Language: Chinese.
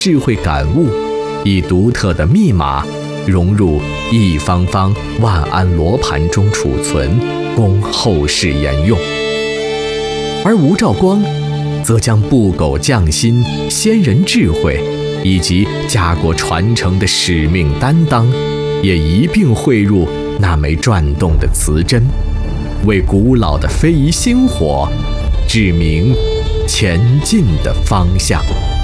智慧感悟，以独特的密码融入一方方万安罗盘中储存，供后世沿用。而吴兆光则将不苟匠心、先人智慧以及家国传承的使命担当，也一并汇入那枚转动的磁针，为古老的非遗星火指明前进的方向。